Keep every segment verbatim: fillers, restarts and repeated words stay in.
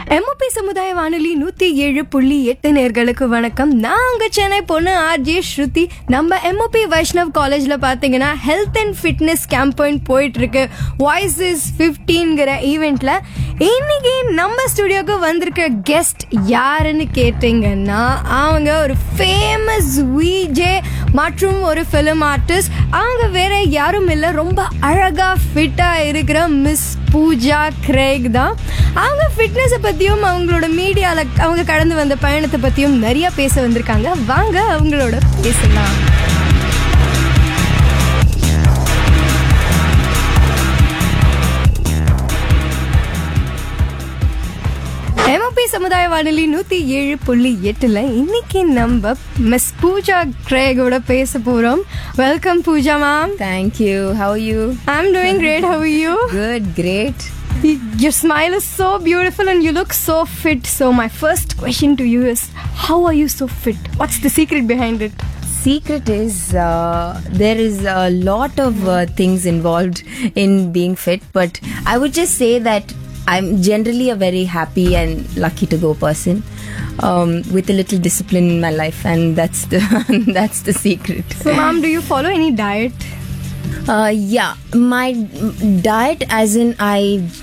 MOP சமுதாய வானொலி நூத்தி ஏழு புள்ளி எட்டு நேர்களுக்கு வணக்கம். நான் உங்க சென்னை பொண்ணு ஆர்ஜே ஸ்ருதி. நம்ம எம்ஓபி வைஷ்ணவ் காலேஜ்ல பாத்தீங்கன்னா ஹெல்த் அண்ட் ஃபிட்னஸ் கேம்பெயின் போயிட்டு இருக்கு. வாய்ஸ் இஸ் ஃபிஃப்டீன்கிற ஈவெண்ட்ல இன்னைக்கு நம்ம ஸ்டுடியோக்கு வந்திருக்க கெஸ்ட் யாருன்னு கேட்டீங்கன்னா, அவங்க ஒரு ஃபேமஸ் விஜே மற்றும் ஒரு ஃபிலிம் ஆர்டிஸ்ட். அவங்க வேற யாரும் இல்லை, ரொம்ப அழகா ஃபிட்டா இருக்கிற மிஸ் பூஜா கிரேக் தான். அவங்க ஃபிட்னஸை பற்றியும் அவங்களோட மீடியாவில் அவங்க கடந்து வந்த பயணத்தை பற்றியும் நிறைய பேச வந்திருக்காங்க. வாங்க அவங்களோட பேசலாம். எம்ஓபி சமுதாய வானொலி நூத்தி ஏழு புள்ளி எட்டுல இன்னைக்கு நம்ம மிஸ் பூஜா கிரேகோட பேச போறோம். Welcome Pooja ma'am. Thank you. How are you? I'm doing great. How are you? Good, great. Your smile is so beautiful and you look so fit. So my first question to you is, how are you so fit? What's the secret behind it? Secret is uh, there is a lot of uh, things involved in being fit, but I would just say that I'm generally a very happy and lucky to go person um, with a little discipline in my life, and that's the that's the secret. So ma'am, do you follow any diet? Uh, yeah, my diet, as in I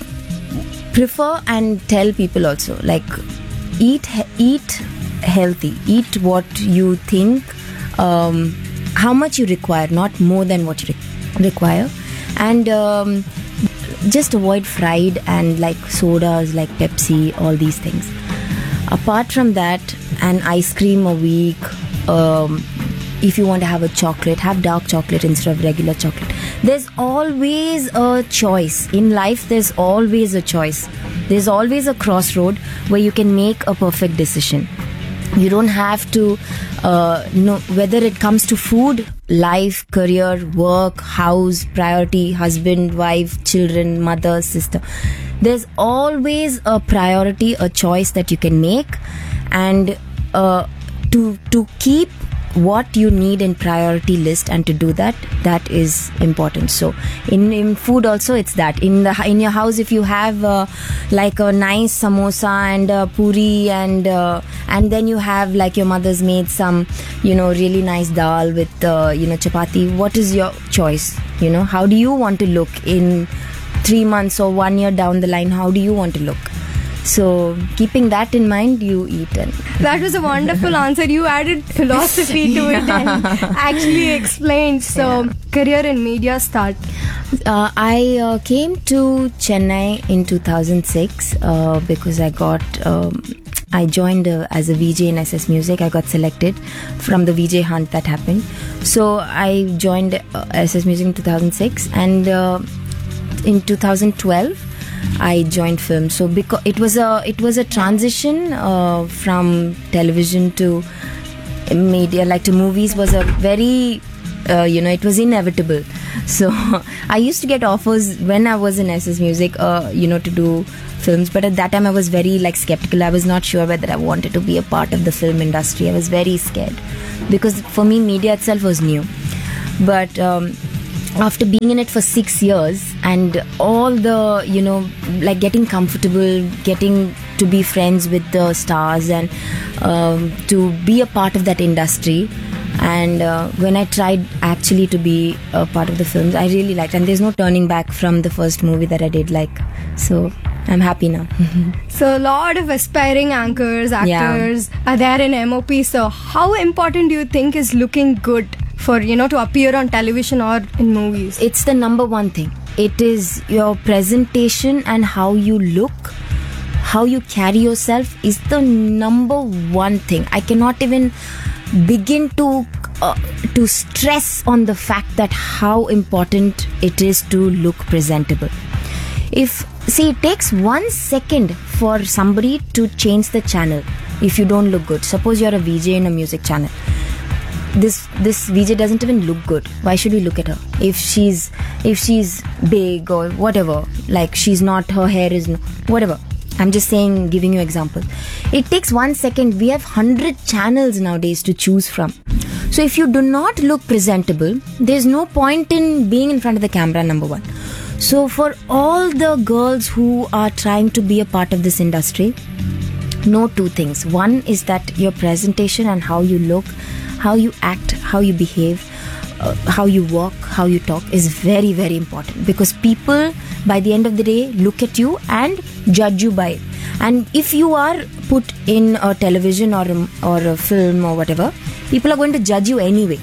prefer and tell people also, like eat eat healthy, eat what you think, um, how much you require, not more than what you re- require, and um, just avoid fried and like sodas like Pepsi, all these things. Apart from that, an ice cream a week. Um, if you want to have a chocolate, have dark chocolate instead of regular chocolate. There's always a choice in life. There's always a choice. There's always a crossroad where you can make a perfect decision. You don't have to uh, know whether it comes to food, life, career, work, house, priority, husband, wife, children, mother, sister. There's always a priority, a choice that you can make, and uh, to to keep what you need in priority list, and to do that, that is important. So in, in food also, it's that in the in your house, if you have uh, like a nice samosa and uh, puri and uh, and then you have like your mother's made some, you know, really nice dal with uh, you know, chapati. What is your choice? You know, how do you want to look in three months or one year down the line? How do you want to look? So keeping that in mind, you eat. And that was a wonderful answer. You added philosophy to it and actually explained. So yeah. Career in media start. Uh, I uh, came to Chennai in two thousand six uh, because I got um, I joined uh, as a V J in S S Music. I got selected from the V J hunt that happened. So I joined uh, S S Music in two thousand six, and uh, in two thousand twelve I joined film. So because it was a it was a transition uh, from television to media, like to movies, was a very uh, you know, it was inevitable. So I used to get offers when I was in S S Music, uh, you know, to do films, but at that time I was very like skeptical. I was not sure whether I wanted to be a part of the film industry. I was very scared because for me media itself was new. But um, after being in it for six years and all the, you know, like getting comfortable, getting to be friends with the stars, and um, to be a part of that industry, and uh, when I tried actually to be a part of the films, I really liked, and there's no turning back from the first movie that I did, like, so I'm happy now. So a lot of aspiring anchors, actors yeah. are there in M O P. So how important do you think is looking good for, you know, to appear on television or in movies? It's the number one thing. It is your presentation and how you look, how you carry yourself is the number one thing. I cannot even begin to uh, to stress on the fact that how important it is to look presentable. If see, it takes one second for somebody to change the channel if you don't look good. Suppose you're a V J in a music channel. This this V J doesn't even look good. Why should we look at her? If she's if she's big or whatever, like she's not, her hair is no, whatever. I'm just saying, giving you example. It takes one second. We have hundred channels nowadays to choose from. So if you do not look presentable, there's no point in being in front of the camera, number one. So for all the girls who are trying to be a part of this industry, know two things. One is that your presentation and how you look, how you act, how you behave, uh, how you walk, how you talk is very, very important, because people by the end of the day look at you and judge you by it. And if you are put in a television or a, or a film or whatever, people are going to judge you anyway.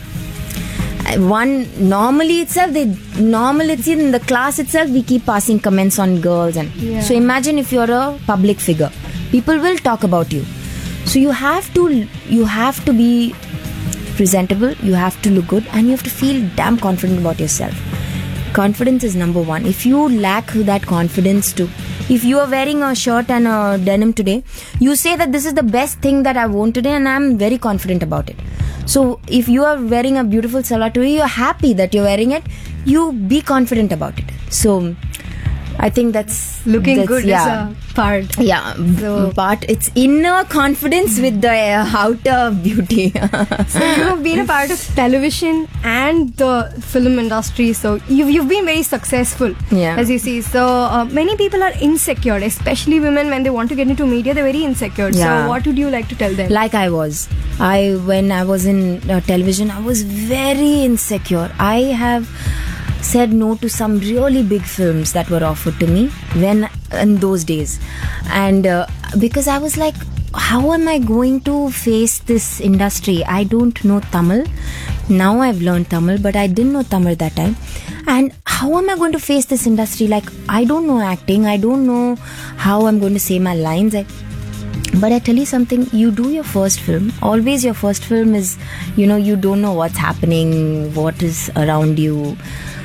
One normally itself, they normal it's in the class itself, we keep passing comments on girls, and Yeah. so imagine if you're a public figure, people will talk about you. So you have to you have to be presentable, you have to look good, and you have to feel damn confident about yourself. Confidence is number one. If you lack that confidence too, if you are wearing a shirt and a denim today, you say that this is the best thing that I've worn today and I'm very confident about it. So if you are wearing a beautiful salwar today, you're happy that you're wearing it, you be confident about it. So I think that's Looking that's, good yeah. is a part. Yeah, So- but it's inner confidence with the uh, outer beauty. So you have been a part of television and the film industry. So you've, you've been very successful, Yeah. as you see. So uh, many people are insecure, especially women when they want to get into media. They're very insecure. Yeah. So what would you like to tell them? Like I was. I when I was in uh, television, I was very insecure. I have said no to some really big films that were offered to me when in those days, and uh, because I was like, how am I going to face this industry? I don't know Tamil. Now I've learned Tamil, but I didn't know Tamil that time. And how am I going to face this industry? Like, I don't know acting. I don't know how I'm going to say my lines. I, but I tell you something, you do your first film. Always your first film is, you know, you don't know what's happening, what is around you.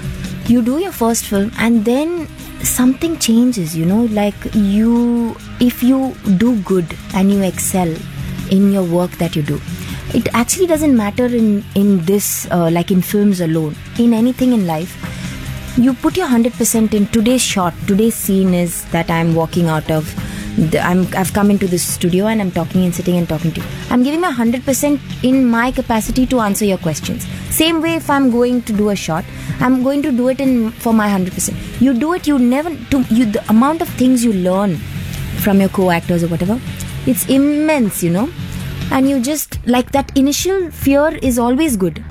You do your first film and then something changes, you know, like you, if you do good and you excel in your work that you do, it actually doesn't matter in, in this, uh, like in films alone, in anything in life. You put your one hundred percent in. Today's shot, today's scene is that I'm walking out of, the, I'm, I've come into this studio and I'm talking and sitting and talking to you. I'm giving my one hundred percent in my capacity to answer your questions. Same way if I'm going to do a shot, I'm going to do it in for my one hundred percent. You do it, you never, to, you the amount of things you learn from your co-actors or whatever, it's immense, you know. And you just, like that initial fear is always good.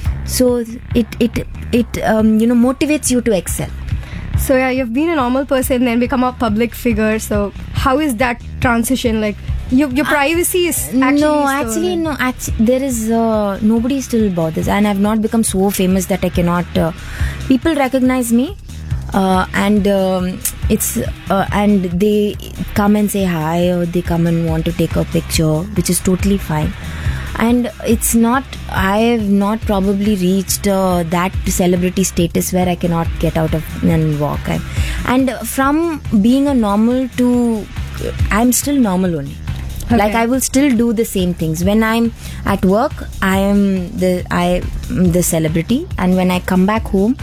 So it, it, it um, you know, motivates you to excel. So yeah, you've been a normal person then become a public figure. So how is that transition? Like your your privacy is actually no, stolen. actually, no. Actually, there is uh, nobody still bothers, and I've not become so famous that I cannot. Uh, people recognize me, uh, and um, it's uh, and they come and say hi, or they come and want to take a picture, which is totally fine. And it's not, I have not probably reached uh, that celebrity status where I cannot get out of and walk. I, and from being a normal to, I'm still normal only. Okay. Like I will still do the same things. When I'm at work, I am the I am the celebrity, and when I come back home,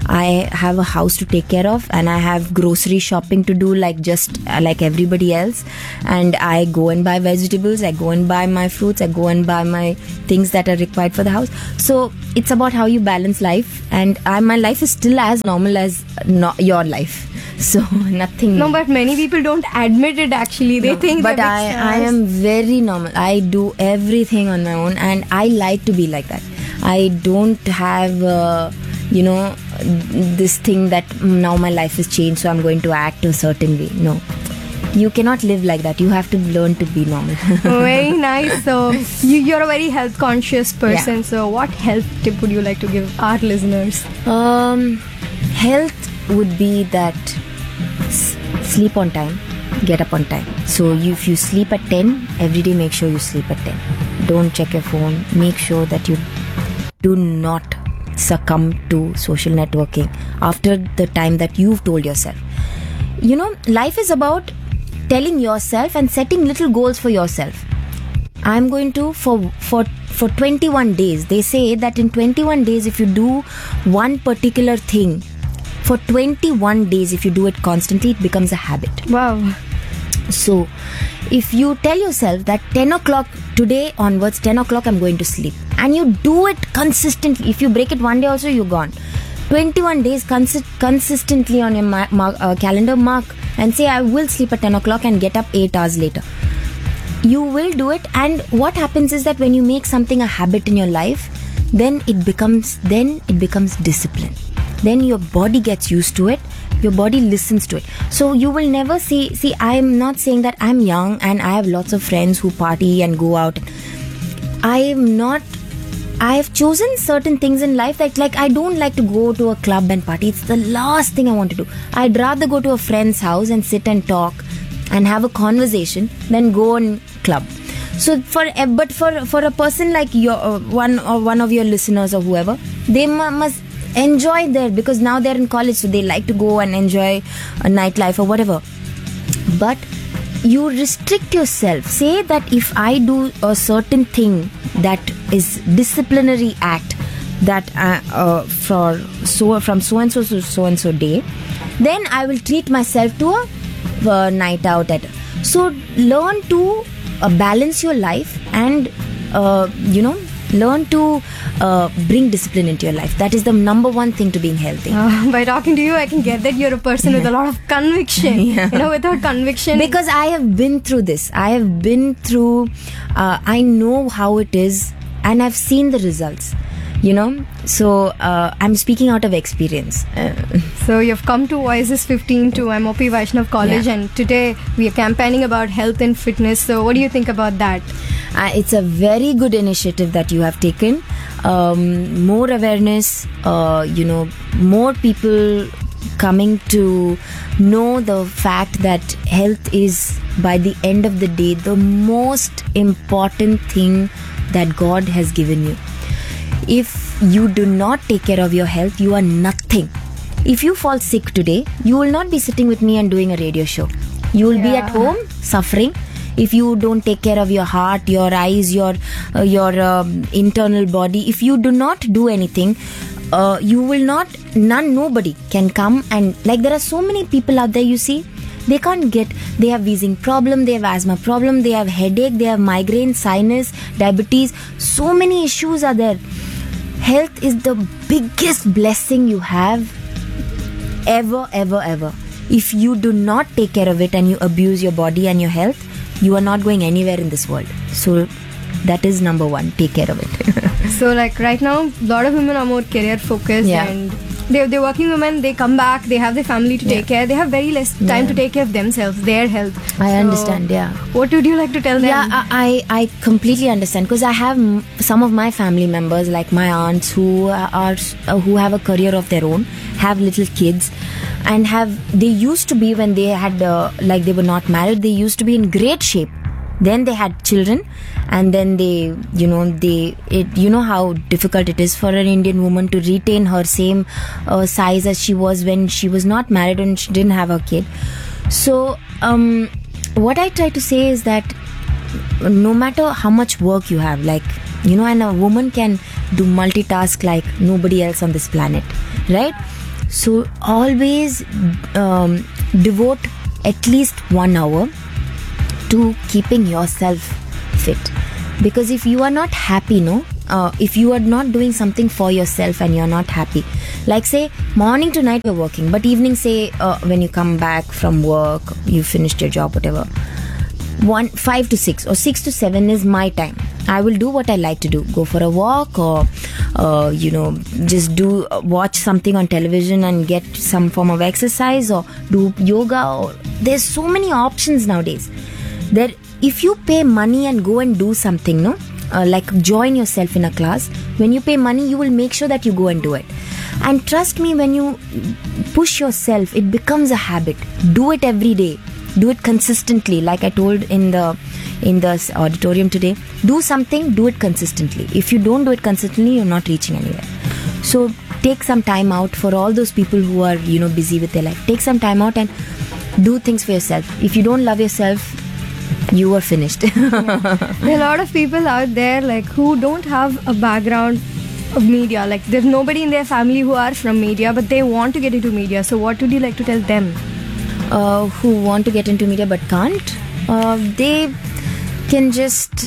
I have a house to take care of, and I have grocery shopping to do, like just uh, like everybody else. And I go and buy vegetables, I go and buy my fruits, I go and buy my things that are required for the house. So it's about how you balance life, and I, my life is still as normal as no, your life. So nothing. No, but many people don't admit it actually. They No, think but they're big I, I stars. am very normal. I do everything on my own, and I like to be like that. I don't have uh, you know this thing that mm, now my life has changed, so I'm going to act a certain way. No, you cannot live like that. You have to learn to be normal. Very nice. So you, you're a very health conscious person. Yeah. So what health tip would you like to give our listeners? Um, health would be that s- sleep on time, get up on time. So you, if you sleep at ten, every day make sure you sleep at ten. Don't check your phone. Make sure that you do not succumb to social networking after the time that you've told yourself. You know, life is about telling yourself and setting little goals for yourself. I'm going to for for for twenty-one days. They say that in twenty-one days, if you do one particular thing for twenty-one days, if you do it constantly, it becomes a habit. Wow. So if you tell yourself that ten o'clock today onwards, ten o'clock I'm going to sleep, and you do it consistently, if you break it one day also, you're gone. twenty-one days consi- consistently on your ma- ma- uh, calendar, mark and say I will sleep at ten o'clock and get up eight hours later. You will do it, and what happens is that when you make something a habit in your life, then it becomes then it becomes discipline. Then your body gets used to it, your body listens to it. So you will never see see I am not saying that I'm young and I have lots of friends who party and go out. I am not I have chosen certain things in life, like like I don't like to go to a club and party. It's the last thing I want to do. I'd rather go to a friend's house and sit and talk and have a conversation than go on club. So for but for for a person like your uh, one or one of your listeners or whoever, they mu- must enjoy there, because now they're in college, so they like to go and enjoy a nightlife or whatever. But you restrict yourself. Say that if I do a certain thing that is disciplinary act, that uh, uh, for so from so and so to so and so day, then I will treat myself to a uh, night out at. So learn to uh, balance your life and uh, you know learn to uh, bring discipline into your life. That is the number one thing to being healthy. Uh, by talking to you, I can get that you're a person with a lot of conviction. Yeah. You know, without conviction. Because I have been through this. I have been through, uh, I know how it is, and I've seen the results. You know, so uh, I'm speaking out of experience. Uh, So you've come to Voices fifteen to M O P Vaishnav College, Yeah. and today we are campaigning about health and fitness. So what do you think about that? Uh, it's a very good initiative that you have taken. Um, more awareness, uh, you know, more people coming to know the fact that health is, by the end of the day, the most important thing that God has given you. If you do not take care of your health, you are nothing. If you fall sick today, you will not be sitting with me and doing a radio show. You will be Yeah. at home suffering. If you don't take care of your heart, your eyes, your uh, your um, internal body, if you do not do anything, uh, you will not, none, nobody can come and, like, there are so many people out there, you see, they can't get, they have wheezing problem, they have asthma problem, they have headache, they have migraine, sinus, diabetes, so many issues are there. Health is the biggest blessing you have ever, ever, ever. If you do not take care of it and you abuse your body and your health, you are not going anywhere in this world. So that is number one, take care of it. So like right now, a lot of women are more career focused, Yeah. and they're, they're working women, they come back, they have their family to take care, they have very less time Yeah. to take care of themselves, their health. I So understand, yeah. What would you like to tell them? Yeah, I, I I completely understand, because I have m- some of my family members, like my aunts, who are uh, who have a career of their own, have little kids, and have they used to be, when they had uh, like they were not married, they used to be in great shape. Then they had children, and then they, you know, they it you know how difficult it is for an Indian woman to retain her same uh, size as she was when she was not married and she didn't have a kid. So um, what I try to say is that no matter how much work you have, like, you know, and a woman can do multitask like nobody else on this planet, right? So always um, devote at least one hour to keeping yourself fit, because if you are not happy, no, uh, if you are not doing something for yourself and you're not happy, like say morning to night you're working, but evening, say uh, when you come back from work, you finished your job, whatever, one five to six or six to seven is my time. I will do what I like to do, go for a walk, or uh, you know, just do uh, watch something on television and get some form of exercise, or do yoga, or there's so many options nowadays. There, if you pay money and go and do something, no, uh, like join yourself in a class, when you pay money, you will make sure that you go and do it. And trust me, when you push yourself, it becomes a habit. Do it every day, do it consistently. Like I told in the in the auditorium today, do something, do it consistently. If you don't do it consistently, you're not reaching anywhere. So take some time out. For all those people who are, you know, busy with their life, take some time out and do things for yourself. If you don't love yourself, you are finished. There are a lot of people out there like who don't have a background of media. Like there's nobody in their family who are from media, but they want to get into media. So what would you like to tell them? Uh, who want to get into media but can't, uh, they can just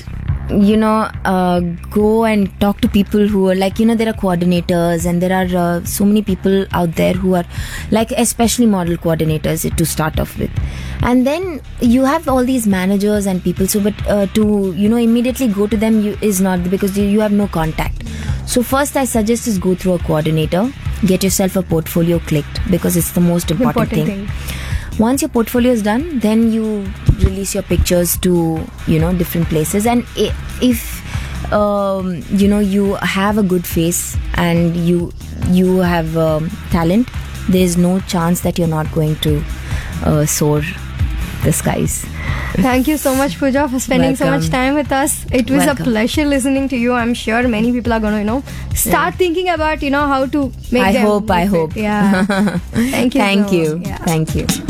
you know uh, go and talk to people who are like, you know, there are coordinators and there are uh, so many people out there who are like, especially model coordinators to start off with, and then you have all these managers and people. So but uh, to, you know, immediately go to them you, is not, because you, you have no contact. So first I suggest is go through a coordinator, get yourself a portfolio clicked, because it's the most important, Important thing. thing. Once your portfolio is done, then you release your pictures to, you know, different places. And i- if um, you know, you have a good face and you you have um, talent, there's no chance that you're not going to uh, soar the skies. Thank you so much, Pooja, for spending so Welcome. much time with us. It was Welcome. a pleasure listening to you. I'm sure many people are going to, you know, start Yeah. thinking about, you know, how to make I them hope, I fit. hope. Yeah. Thank you. Thank so you. much. Yeah. Thank you.